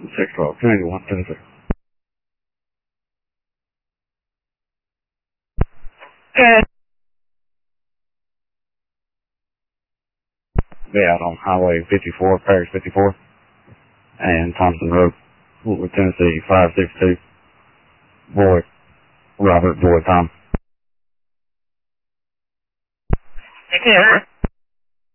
612, Trinity 1, Tennessee. Be out on Highway 54, Parish 54, and Thompson Road, Woodward, Tennessee, 562. Boyd, Robert, Boyd, Tom. Take care.